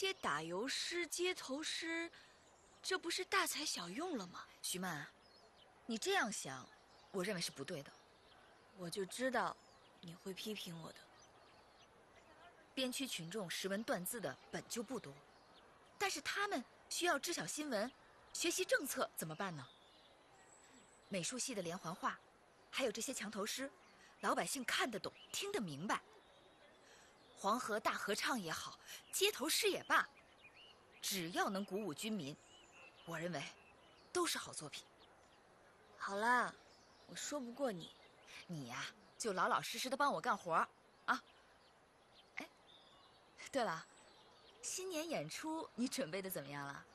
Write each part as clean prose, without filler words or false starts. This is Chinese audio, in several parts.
些打油诗、街头诗，这不是大材小用了吗？ 徐曼，你这样想，我认为是不对的。 我就知道你会批评我的。 边区群众识文断字的本就不多，但是他们需要知晓新闻、学习政策，怎么办呢？美术系的连环画，还有这些墙头诗，老百姓看得懂、听得明白。黄河大合唱也好，街头诗也罢，只要能鼓舞军民，我认为都是好作品。 好啦，我说不过你， 你呀，就老老实实的帮我干活啊。哎，对了，新年演出你准备的怎么样了？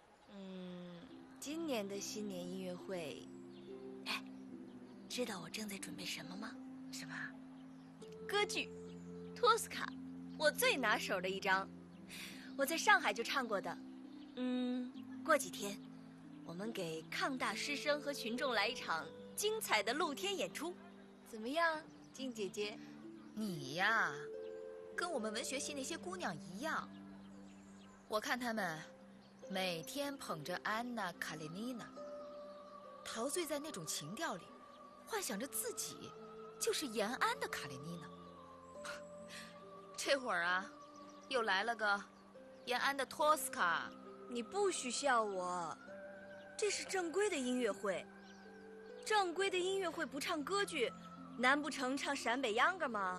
今年的新年音乐会，哎，知道我正在准备什么吗？ 什么？ 歌剧《托斯卡》，我最拿手的一张，我在上海就唱过的。过几天，我们给抗大师生和群众来一场精彩的露天演出，怎么样，金姐姐？ 你呀，跟我们文学系那些姑娘一样，我看她们每天捧着安娜·卡列尼娜，陶醉在那种情调里，幻想着自己就是延安的卡列尼娜。这会儿啊，又来了个延安的托斯卡。 你不许笑我，这是正规的音乐会。正规的音乐会不唱歌剧，难不成唱陕北秧歌吗？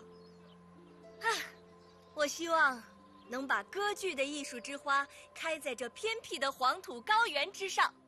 我希望能把歌剧的艺术之花开在这偏僻的黄土高原之上。